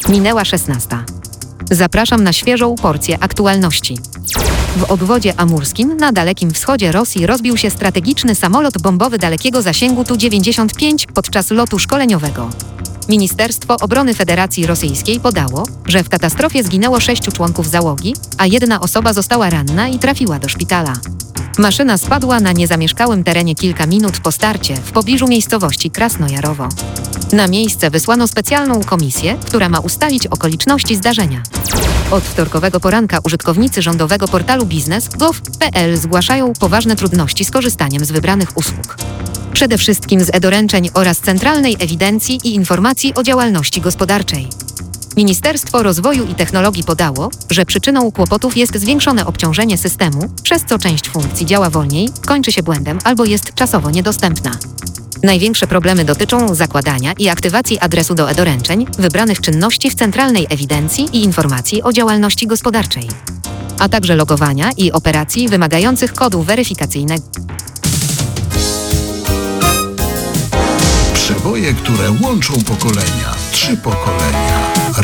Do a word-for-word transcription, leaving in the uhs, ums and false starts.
Minęła szesnasta. Zapraszam na świeżą porcję aktualności. W obwodzie amurskim na Dalekim Wschodzie Rosji rozbił się strategiczny samolot bombowy dalekiego zasięgu Tu dziewięćdziesiąt pięć podczas lotu szkoleniowego. Ministerstwo Obrony Federacji Rosyjskiej podało, że w katastrofie zginęło sześciu członków załogi, a jedna osoba została ranna i trafiła do szpitala. Maszyna spadła na niezamieszkałym terenie kilka minut po starcie w pobliżu miejscowości Krasnojarowo. Na miejsce wysłano specjalną komisję, która ma ustalić okoliczności zdarzenia. Od wtorkowego poranka użytkownicy rządowego portalu biznes kropka gov kropka pe el zgłaszają poważne trudności z korzystaniem z wybranych usług. Przede wszystkim z e-doręczeń oraz Centralnej Ewidencji i Informacji o Działalności Gospodarczej. Ministerstwo Rozwoju i Technologii podało, że przyczyną kłopotów jest zwiększone obciążenie systemu, przez co część funkcji działa wolniej, kończy się błędem albo jest czasowo niedostępna. Największe problemy dotyczą zakładania i aktywacji adresu do e-doręczeń, wybranych czynności w Centralnej Ewidencji i Informacji o Działalności Gospodarczej, a także logowania i operacji wymagających kodu weryfikacyjnego. Przeboje, które łączą pokolenia. Trzy pokolenia.